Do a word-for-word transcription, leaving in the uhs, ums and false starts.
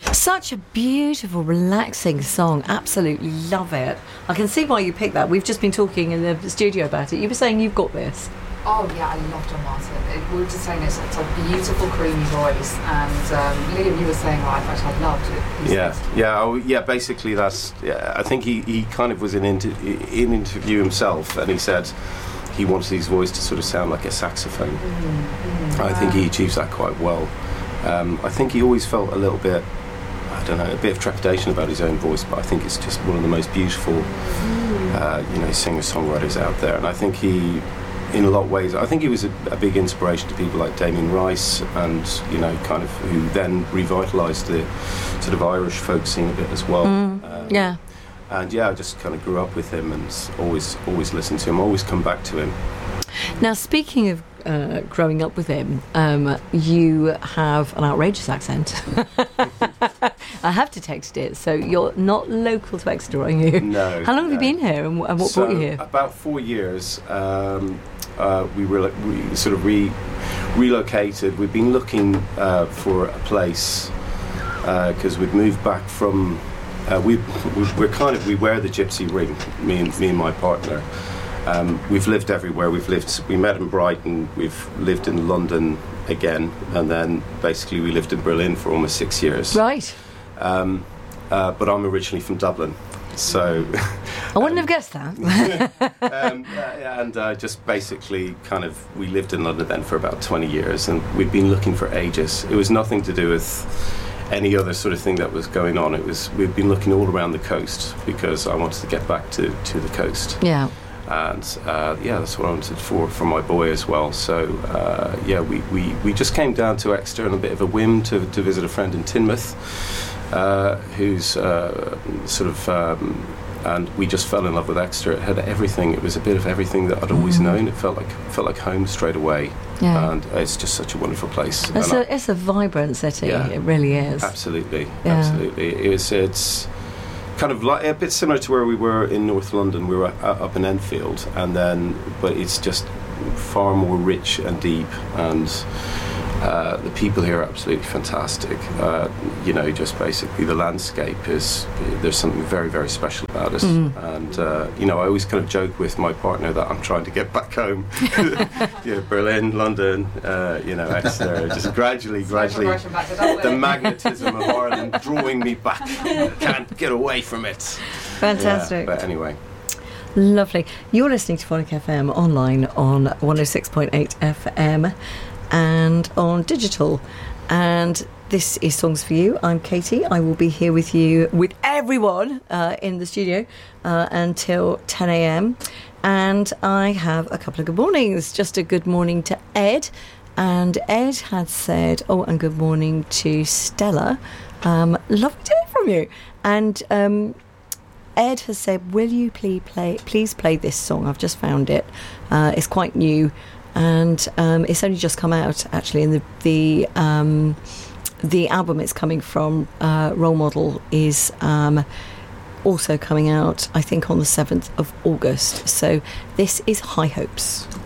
Such a beautiful, relaxing song. Absolutely love it. I can see why you picked that. We've just been talking in the studio about it. You were saying you've got this. Oh yeah, I love John Martin. It, we were just saying it's, it's a beautiful, creamy voice, and um, Liam, you were saying, well, I I loved it. Yeah, said. yeah, oh, yeah. Basically, that's. Yeah, I think he, he kind of was in inter- in interview himself, and he said he wanted his voice to sort of sound like a saxophone. Mm-hmm. Mm-hmm. I think he achieves that quite well. Um, I think he always felt a little bit. I don't know, a bit of trepidation about his own voice, but I think it's just one of the most beautiful, uh, you know, singer-songwriters out there. And I think he, in a lot of ways, I think he was a, a big inspiration to people like Damien Rice, and you know, kind of who then revitalised the sort of Irish folk scene a bit as well. Mm, um, yeah. And yeah, I just kind of grew up with him and always, always listened to him, always come back to him. Now, speaking of uh, growing up with him, um, you have an outrageous accent. I have detected it. So you're not local to Exeter, are you? No. How long have no. you been here, and, and what so, brought you here? About four years. Um, uh, we were re- sort of re- relocated. We've been looking uh, for a place because uh, we'd moved back from. Uh, we, we we're kind of we wear the gypsy ring. Me and me and my partner. Um, we've lived everywhere. We've lived. We met in Brighton. We've lived in London again, and then basically we lived in Berlin for almost six years. Right. Um, uh, but I'm originally from Dublin, so I wouldn't um, have guessed that. um, uh, and uh, just basically, kind of, we lived in London then for about twenty years, and we'd been looking for ages. It was nothing to do with any other sort of thing that was going on. It was we'd been looking all around the coast because I wanted to get back to, to the coast. Yeah. And uh, yeah, that's what I wanted for for my boy as well. So uh, yeah, we, we, we just came down to Exeter on a bit of a whim to, to visit a friend in Teignmouth, uh, who's uh, sort of, um, and we just fell in love with Exeter. It had everything. It was a bit of everything that I'd always mm. known. It felt like felt like home straight away. Yeah. And it's just such a wonderful place. It's and a I, it's a vibrant city. Yeah, it really is. Absolutely, yeah. absolutely. It's it's. Kind of like a bit similar to where we were in North London. We were uh, up in Enfield, and then, but it's just far more rich and deep, and uh, the people here are absolutely fantastic. Uh, you know, just basically the landscape is, there's something very, very special about it. Mm. And uh, you know, I always kind of joke with my partner that I'm trying to get back home. You know, Berlin, London, uh, you know, Exeter, just gradually, gradually, the magnetism of Ireland drawing me back. Can't get away from it. Fantastic. Yeah, but anyway. Lovely. You're listening to Phonic F M online on one oh six point eight F M and on digital. And this is Songs for You. I'm Katie. I will be here with you, with everyone uh, in the studio uh, until ten a.m. And I have a couple of good mornings. Just a good morning to Ed. And Ed had said, oh, and good morning to Stella. Um, lovely to hear from you. And um, Ed has said, will you please play, please play this song? I've just found it. Uh, it's quite new. And um, it's only just come out, actually, and the the um, the album it's coming from, uh, Role Model, is um, also coming out, I think, on the seventh of August. So this is High Hopes.